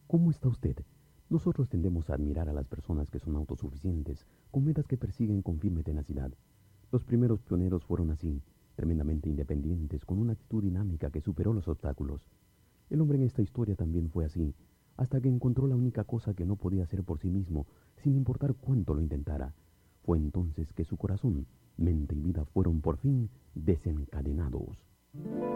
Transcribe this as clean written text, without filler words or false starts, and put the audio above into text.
¿Cómo está usted? Nosotros tendemos a admirar a las personas que son autosuficientes, con metas que persiguen con firme tenacidad. Los primeros pioneros fueron así, tremendamente independientes, con una actitud dinámica que superó los obstáculos. El hombre en esta historia también fue así, hasta que encontró la única cosa que no podía hacer por sí mismo, sin importar cuánto lo intentara. Fue entonces que su corazón, mente y vida fueron por fin desencadenados.